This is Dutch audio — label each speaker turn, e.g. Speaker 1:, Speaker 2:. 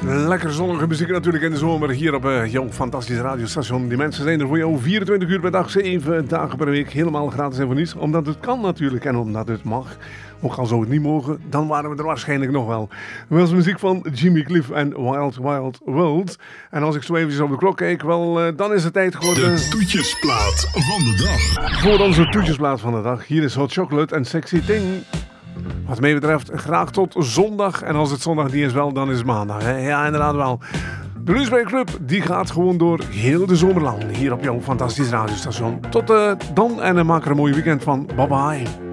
Speaker 1: Lekker zonnige muziek natuurlijk in de zomer hier op jouw fantastische radiostation. Die mensen zijn er voor jou 24 uur per dag, 7 dagen per week. Helemaal gratis en voor niets. Omdat het kan natuurlijk en omdat het mag. Ook al zou het niet mogen, dan waren we er waarschijnlijk nog wel. Dat was muziek van Jimmy Cliff en Wild Wild World. En als ik zo even op de klok kijk, wel, dan is het tijd geworden...
Speaker 2: De toetjesplaat van de dag.
Speaker 1: Voor onze toetjesplaat van de dag. Hier is Hot Chocolate en Sexy Thing. Wat mij betreft graag tot zondag. En als het zondag niet is wel, dan is het maandag. Hè? Ja, inderdaad wel. De Lunchbreak Club die gaat gewoon door heel de zomer lang. Hier op jouw fantastische radiostation. Tot dan en maak er een mooi weekend van. Bye bye.